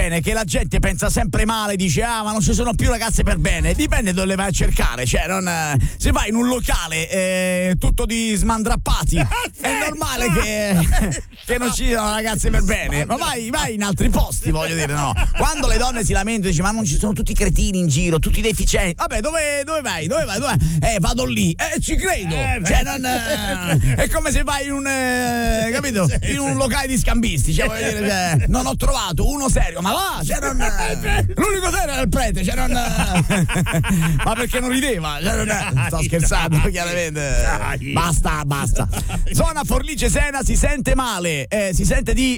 che la gente pensa sempre male, dice ma non ci sono più ragazze per bene. Dipende dove le vai a cercare, cioè non se vai in un locale tutto di smandrappati è normale che non ci siano ragazze per bene, ma vai in altri posti, voglio dire, no? Quando le donne si lamentano, dice ma non ci sono tutti cretini in giro, tutti deficienti. Vabbè, dove vai? Vado lì, ci credo. Cioè non è come se vai in un capito? In un locale di scambisti, cioè voglio dire, non ho trovato uno serio, ma va, cioè l'unico serio era il prete, cioè non ma perché non rideva? Cioè sto scherzando, chiaramente. Basta. Zona Forlice Sena si sente male, si sente di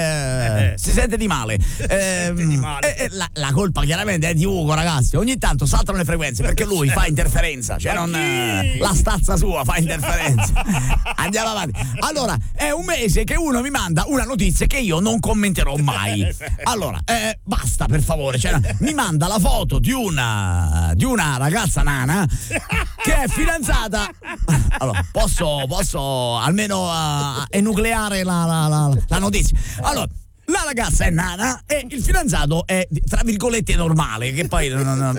male. La colpa chiaramente è di Ugo, ragazzi. Ogni tanto saltano le frequenze perché lui fa interferenza, cioè non la stazza sua fa interferenza. Andiamo avanti. Allora, è un mese che uno mi manda una notizia che io non commenterò mai. Allora, basta per favore, cioè, mi manda la foto di una ragazza nana che è fidanzata. Allora, posso almeno enucleare la notizia. Allora, la ragazza è nana e il fidanzato è tra virgolette normale, che poi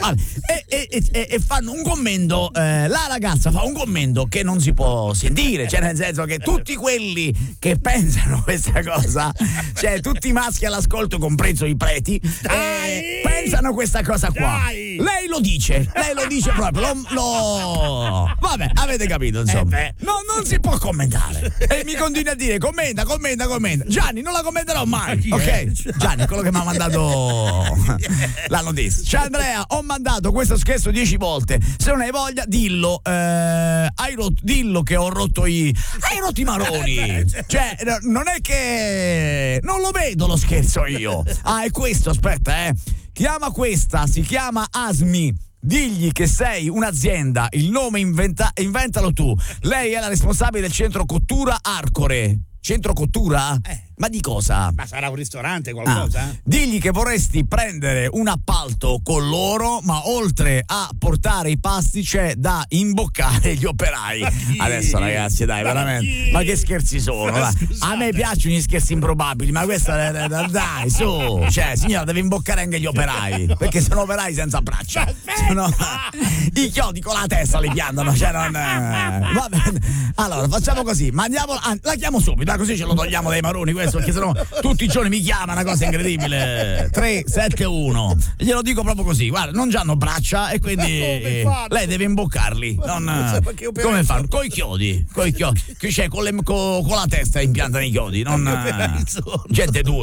e fanno un commento, la ragazza fa un commento che non si può sentire, cioè nel senso che tutti quelli che pensano questa cosa, cioè tutti i maschi all'ascolto compreso i preti, pensano questa cosa qua. Lei lo dice proprio, vabbè, avete capito, insomma. Non si può commentare e mi continua a dire commenta. Gianni, non la commenterò mai. Ok, Gianni, quello che mi ha mandato la notizia. Ciao Andrea, ho mandato questo scherzo 10 volte. Se non hai voglia, dillo. Dillo che ho rotto hai rotto i maroni. Cioè, non è che non lo vedo lo scherzo io. È questo, aspetta, Chiama questa, si chiama Asmi. Digli che sei un'azienda, il nome inventalo tu. Lei è la responsabile del centro cottura Arcore. Centro cottura? Ma di cosa? Ma sarà un ristorante, qualcosa? Digli che vorresti prendere un appalto con loro, ma oltre a portare i pasti c'è da imboccare gli operai. Adesso ragazzi, dai, veramente. Ma che scherzi sono? A me piacciono gli scherzi improbabili, ma questa dai, su. Cioè, signora, deve imboccare anche gli operai, perché sono operai senza braccia. I chiodi con la testa li piantano, cioè non. Va bene. Allora, facciamo così, la chiamo subito, così ce lo togliamo dai maroni questo, perché sennò tutti i giorni mi chiama, una cosa incredibile. 371. Glielo dico proprio così, guarda, non hanno braccia e quindi lei deve imboccarli. Come fanno? Coi chiodi. Cioè con la testa impiantano i chiodi, gente dura,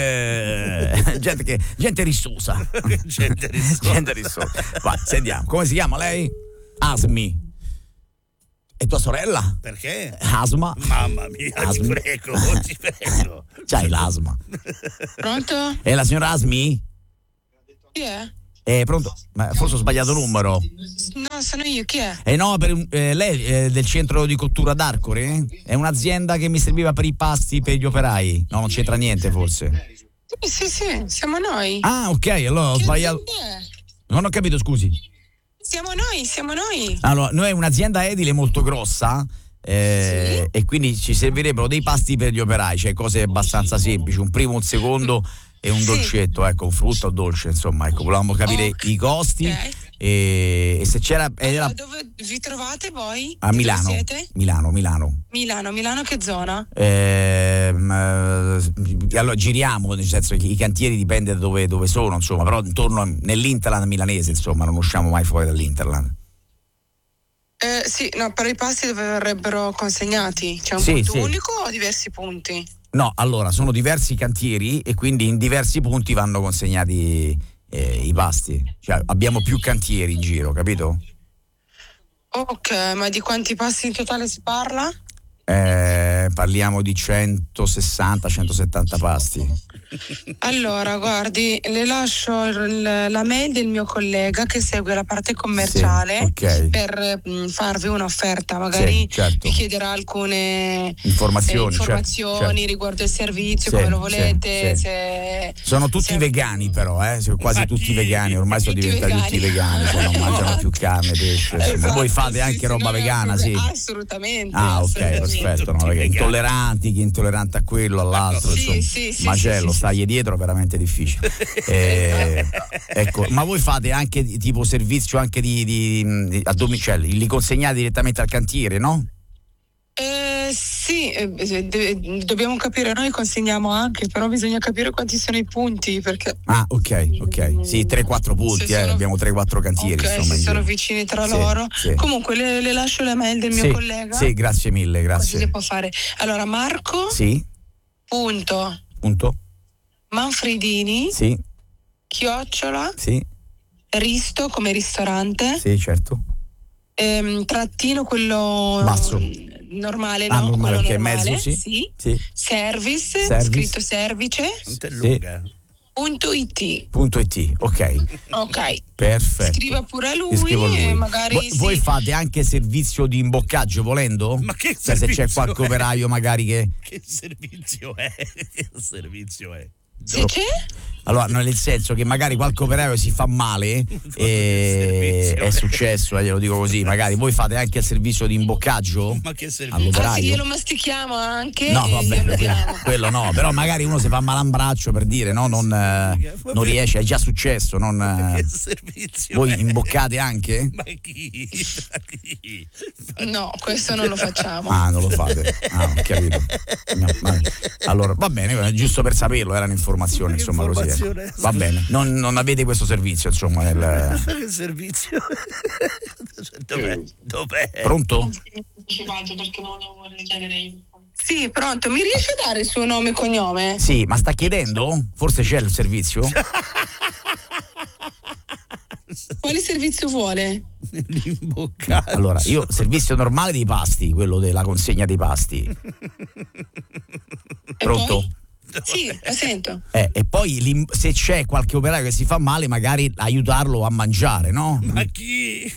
gente rissosa. Gente rissosa. Vai, sentiamo, come si chiama lei? Asmi. E tua sorella? Perché? Asma. Mamma mia, ti prego. C'hai l'asma. Pronto? È la signora Asmi? Chi è? Pronto? Ma forse ho sbagliato numero. No, sono io, chi è? No, lei è del centro di cottura d'Arcore? È un'azienda che mi serviva per i pasti per gli operai. No, non c'entra niente forse. Sì, siamo noi. Ah, ok, allora ho sbagliato. Non ho capito, scusi. Siamo noi. Allora, noi è un'azienda edile molto grossa e quindi ci servirebbero dei pasti per gli operai, cioè cose abbastanza semplici, un primo, un secondo e un dolcetto, ecco, un frutto o dolce, insomma, ecco, volevamo capire i costi e se c'era. Allora, dove vi trovate voi? A Milano. Dove siete? Milano, che zona? Allora giriamo, nel senso che i cantieri dipende da dove sono, insomma, però intorno nell'Interland milanese, insomma, non usciamo mai fuori dall'Interland. Sì, no, per i pasti dove verrebbero consegnati? C'è un punto unico o diversi punti? No, allora, sono diversi cantieri e quindi in diversi punti vanno consegnati i pasti. Cioè, abbiamo più cantieri in giro, capito? Ok, ma di quanti pasti in totale si parla? Parliamo di 160-170 pasti. Allora, guardi, le lascio la mail del mio collega che segue la parte commerciale, per farvi un'offerta, magari vi chiederà alcune informazioni certo. Riguardo il servizio, come lo volete. Sono tutti vegani però, quasi tutti vegani, ormai sono diventati tutti vegani, cioè non mangiano più carne, pesce. Voi fate anche roba vegana, sì? Assolutamente. Ok. perfetto, no? Perché intolleranti, chi è intollerante a quello, all'altro, macello, stargli dietro veramente difficile. Ecco, ma voi fate anche tipo servizio anche di a domicilio, li consegnate direttamente al cantiere, no? Sì, dobbiamo capire, noi consegniamo anche, però bisogna capire quanti sono i punti, perché ok, sì, 3-4 punti, abbiamo 3-4 cantieri, insomma, se sono vicini tra loro. Comunque le lascio le mail del mio collega. Sì, grazie mille, grazie. Così si può fare. Allora, Marco punto Manfredini @ Risto come ristorante, certo, trattino quello basso, normale, no? Normale, quello normale, normale, sì. Service, scritto service, .it, ok, perfetto. scriva pure a lui e magari voi fate anche servizio di imboccaggio volendo? Ma che cioè, se c'è qualche operaio magari che servizio è? Se c'è? Allora, nel senso che magari qualche operaio si fa male è successo, glielo dico così, magari voi fate anche il servizio di imboccaggio? Ma che servizio? All'operaio? Sì, glielo mastichiamo anche. No, vabbè, quello no, però magari uno si fa male a un braccio, per dire, no? Non riesce, è già successo, che servizio voi è? Imboccate anche? Ma chi? No, questo non lo facciamo. Non lo fate? Ho capito. No, allora, va bene, giusto per saperlo, era un'informazione, insomma, così. Va bene, non avete questo servizio, insomma. Che servizio? Dov'è? Pronto? Sì, pronto, mi riesce a dare il suo nome e cognome? Sì, ma sta chiedendo? Forse c'è il servizio? Quale servizio vuole? L'imboccaggio. Allora, io servizio normale dei pasti, quello della consegna dei pasti. Pronto? Poi? Sì, la sento. E poi se c'è qualche operaio che si fa male, magari aiutarlo a mangiare, no? Ma chi?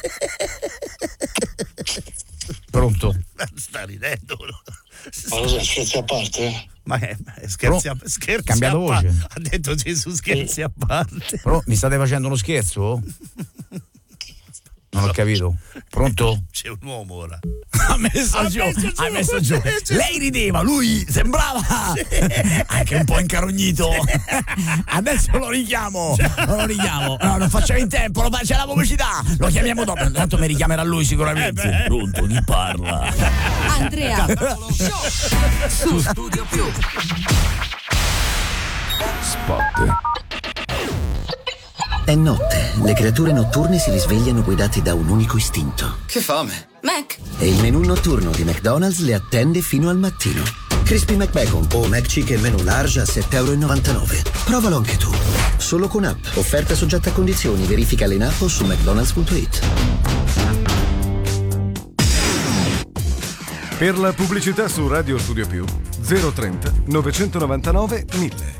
Pronto? Sta ridendo. Scherzi a parte? Ma scherzi a cambiato voce. Ha detto Gesù, scherzi a parte. Mi state facendo uno scherzo? Non ho capito. Pronto? C'è un uomo ora. Ha messo giù. Lei rideva, lui sembrava anche un po' incarognito. Adesso lo richiamo. No, non facciamo in tempo, c'è la pubblicità. Lo chiamiamo dopo. Tanto mi richiamerà lui sicuramente. Pronto, chi parla? Andrea su Studio Più. Spot. È notte, le creature notturne si risvegliano guidate da un unico istinto. Che fame! Mac. E il menù notturno di McDonald's le attende fino al mattino. Crispy McBacon o McChicken menù large a €7,99. Provalo anche tu. Solo con app. Offerta soggetta a condizioni. Verifica in app o su mcdonalds.it. Per la pubblicità su Radio Studio Più 030 999 1000.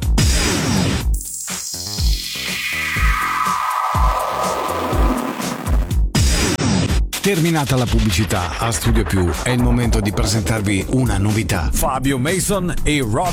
Terminata la pubblicità a Studio Più, è il momento di presentarvi una novità. Fabio Mason e Rob